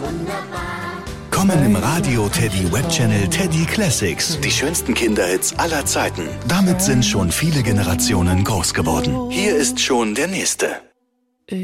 Kommen im Radio Teddy Webchannel Teddy Classics. Die schönsten Kinderhits aller Zeiten. Damit sind schon viele Generationen groß geworden. Hier ist schon der nächste.